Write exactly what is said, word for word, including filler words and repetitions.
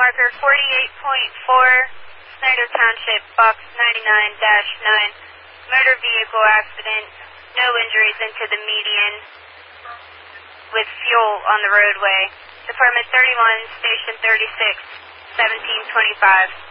marker forty-eight point four, Snyder Township, box ninety-nine dash nine. Motor vehicle accident, no injuries into the median with fuel on the roadway. Department thirty-one, Station thirty-six, seventeen twenty-five.